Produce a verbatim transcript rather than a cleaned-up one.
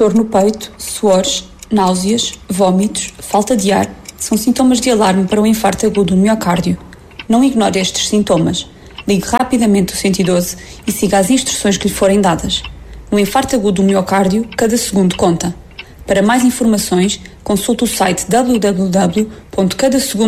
dor no peito, suores, náuseas, vômitos, falta de ar, são sintomas de alarme para o infarto agudo do miocárdio. Não ignore estes sintomas. Ligue rapidamente o cento e doze e siga as instruções que lhe forem dadas. No infarto agudo do miocárdio, cada segundo conta. Para mais informações, consulte o site w w w ponto cada segundo